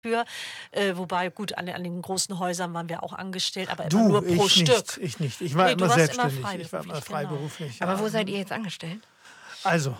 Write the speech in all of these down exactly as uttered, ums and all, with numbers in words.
für. Äh, wobei, gut, an, an den großen Häusern waren wir auch angestellt, aber Du, immer nur pro ich Stück. Nicht, ich nicht. Ich war Nee, du immer warst immer selbstständig. Ich war immer freiberuflich, freiberuflich. Aber ja. wo seid ihr jetzt angestellt? Also,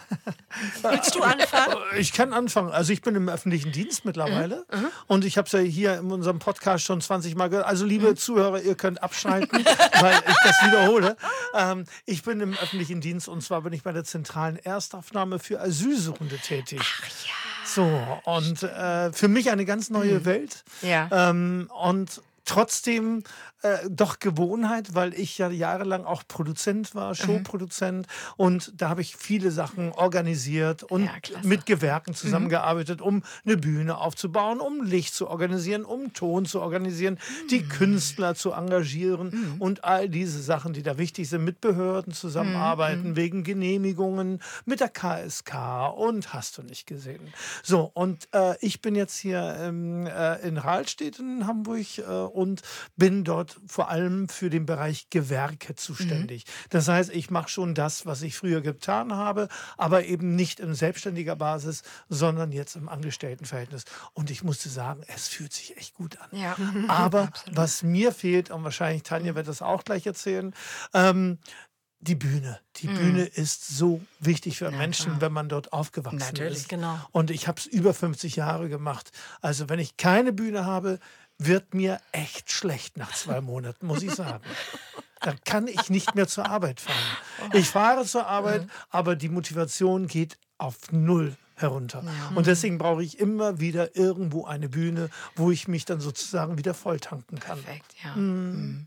Willst du anfangen? ich kann anfangen. Also ich bin im öffentlichen Dienst mittlerweile und ich habe es ja hier in unserem Podcast schon zwanzig Mal gehört. Also liebe Zuhörer, ihr könnt abschalten, weil ich das wiederhole. Ähm, ich bin im öffentlichen Dienst und zwar bin ich bei der zentralen Erstaufnahme für Asylsuchende tätig. Ach ja. So, und äh, für mich eine ganz neue Welt. Ja. Ähm, und trotzdem äh, doch Gewohnheit, weil ich ja jahrelang auch Produzent war, Showproduzent. Und da habe ich viele Sachen organisiert und Ja, klasse. mit Gewerken zusammengearbeitet, um eine Bühne aufzubauen, um Licht zu organisieren, um Ton zu organisieren, die Künstler zu engagieren und all diese Sachen, die da wichtig sind, mit Behörden zusammenarbeiten, wegen Genehmigungen, mit der K S K und hast du nicht gesehen. So, und äh, ich bin jetzt hier ähm, äh, in Rahlstedt in Hamburg äh, und bin dort vor allem für den Bereich Gewerke zuständig. Das heißt, ich mache schon das, was ich früher getan habe, aber eben nicht in selbstständiger Basis, sondern jetzt im Angestelltenverhältnis. Und ich musste sagen, es fühlt sich echt gut an. Ja. Aber was mir fehlt, und wahrscheinlich Tanja wird das auch gleich erzählen, ähm, die Bühne. Die Mhm. Bühne ist so wichtig für Na Menschen, klar. wenn man dort aufgewachsen Natürlich. ist. Genau. Und ich habe es über fünfzig Jahre gemacht. Also wenn ich keine Bühne habe, wird mir echt schlecht nach zwei Monaten, muss ich sagen. Dann kann ich nicht mehr zur Arbeit fahren. Ich fahre zur Arbeit, aber die Motivation geht auf null herunter. Und deswegen brauche ich immer wieder irgendwo eine Bühne, wo ich mich dann sozusagen wieder volltanken kann. Perfekt, ja. Mhm.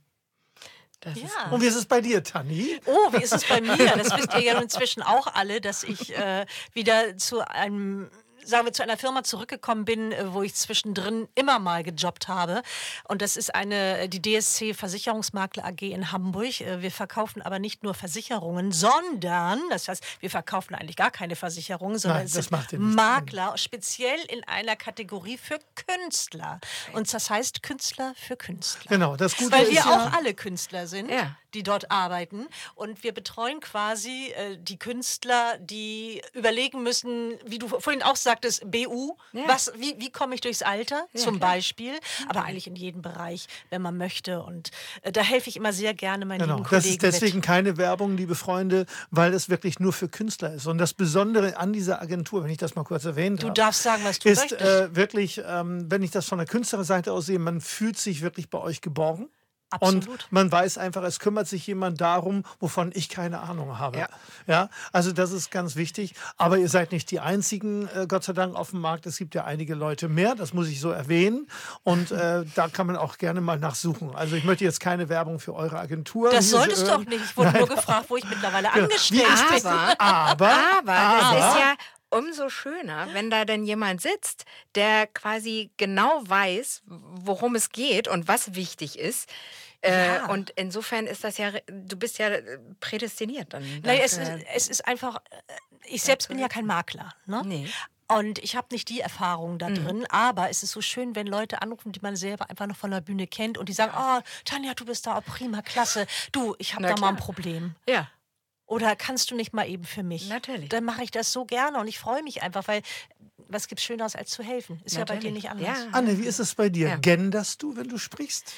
Das ist Ja. Und wie ist es bei dir, Tanni? Oh, wie ist es bei mir? Das wisst ihr ja inzwischen auch alle, dass ich äh, wieder zu einem, sagen wir, zu einer Firma zurückgekommen bin, äh, wo ich zwischendrin immer mal gejobbt habe. Und das ist eine, die D S C Versicherungsmakler A G in Hamburg. Äh, wir verkaufen aber nicht nur Versicherungen, sondern, das heißt, wir verkaufen eigentlich gar keine Versicherungen, sondern Nein, es das sind macht ihr nicht. Makler, speziell in einer Kategorie für Künstler. Und das heißt Künstler für Künstler. Genau, das Gute Weil ist wir ja, auch alle Künstler sind, Ja. die dort arbeiten. Und wir betreuen quasi äh, die Künstler, die überlegen müssen, wie du vorhin auch sagtest, B U, Ja. was, wie, wie komme ich durchs Alter zum klar. Beispiel, aber eigentlich in jedem Bereich, wenn man möchte. Und äh, da helfe ich immer sehr gerne meinen Genau, lieben das Kollegen ist deswegen mit. keine Werbung, liebe Freunde, weil es wirklich nur für Künstler ist. Und das Besondere an dieser Agentur, wenn ich das mal kurz erwähnen Du darf, darfst sagen, was du ist möchtest. äh, wirklich, ähm, wenn ich das von der Künstlerseite aus sehe, man fühlt sich wirklich bei euch geborgen. Absolut. Und man weiß einfach, es kümmert sich jemand darum, wovon ich keine Ahnung habe. Ja. Ja, also das ist ganz wichtig. Aber ihr seid nicht die Einzigen, äh, Gott sei Dank, auf dem Markt. Es gibt ja einige Leute mehr, das muss ich so erwähnen. Und äh, da kann man auch gerne mal nachsuchen. Also ich möchte jetzt keine Werbung für eure Agentur. Das hier solltest du hören. auch nicht. Ich wurde nur gefragt, wo ich mittlerweile angestellt Wie ist bin. das? Aber, Aber, aber, das ist ja umso schöner, wenn da dann jemand sitzt, der quasi genau weiß, worum es geht und was wichtig ist. Äh, Ja. Und insofern ist das ja, du bist ja prädestiniert dann. Nein, es dafür. ist, es ist einfach, äh, ich selbst bin ja kein Makler. Ne? Nee. Und ich habe nicht die Erfahrung da drin, aber es ist so schön, wenn Leute anrufen, die man selber einfach noch von der Bühne kennt und die sagen, oh, Tanja, du bist da auch prima, klasse. Du, ich habe Na da mal ein klar. Problem. Ja, Oder kannst du nicht mal eben für mich? Natürlich. Dann mache ich das so gerne und ich freue mich einfach, weil was gibt's Schöneres als zu helfen? Ist ja bei dir Natürlich. nicht anders. Ja. Anne, wie ist es bei dir? Ja. Genderst du, wenn du sprichst?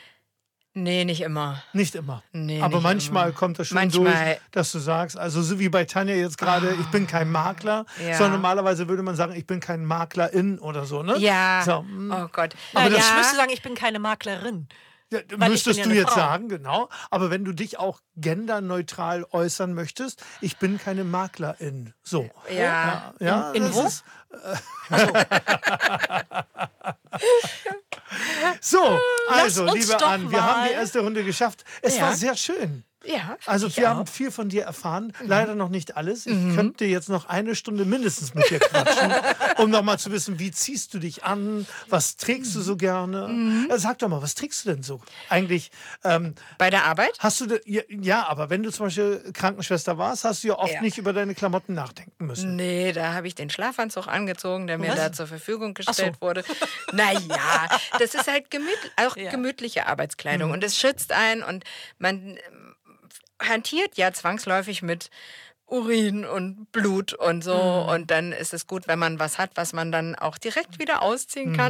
nee, nicht immer. Nicht immer. Nee, Aber nicht manchmal immer. kommt das schon Manchmal- durch, dass du sagst, also so wie bei Tanja jetzt gerade, ich bin kein Makler, Ja. sondern normalerweise würde man sagen, ich bin kein Maklerin oder so, ne? Ja, So, mm, oh Gott. Aber das- ich ja. müsste sagen, ich bin keine Maklerin. ja, ich müsstest bin ja du eine jetzt Frau. sagen, genau. Aber wenn du dich auch genderneutral äußern möchtest, ich bin keine Maklerin. So. Ja. Ja, ja In- in das wo? Ist, so, also, uns liebe doch Anne, wir haben die mal- erste Runde geschafft. Es Ja. war sehr schön. Ja, Also ich wir auch. haben viel von dir erfahren, leider noch nicht alles. Ich könnte jetzt noch eine Stunde mindestens mit dir quatschen, um noch mal zu wissen, wie ziehst du dich an, was trägst du so gerne? Äh, Sag doch mal, was trägst du denn so? Eigentlich, ähm, Bei der Arbeit? hast du, de, ja, ja, aber wenn du zum Beispiel Krankenschwester warst, hast du ja oft Ja. nicht über deine Klamotten nachdenken müssen. Nee, da habe ich den Schlafanzug angezogen, der mir Was? da zur Verfügung Ach so. gestellt wurde. Naja, das ist halt gemüt auch Ja. gemütliche Arbeitskleidung und es schützt einen und man ähm, hantiert ja zwangsläufig mit Urin und Blut und so und dann ist es gut, wenn man was hat, was man dann auch direkt wieder ausziehen kann.